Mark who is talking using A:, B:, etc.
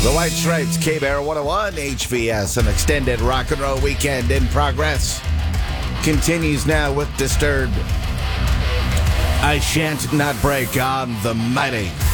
A: The White Stripes, K-Bear 101, HVS, an extended rock and roll weekend in progress. Continues now with Disturbed. I Shan't Not Break on the Mighty